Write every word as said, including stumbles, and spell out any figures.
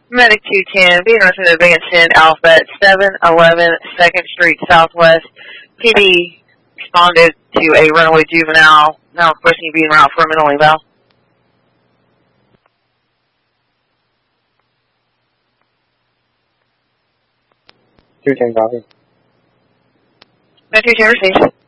Medic two ten, being arrested advance ten, Alphabet seven eleven second Street Southwest. P D responded to a runaway juvenile, now requesting you be en route for a mental eval. two ten, copy. Medic two ten received.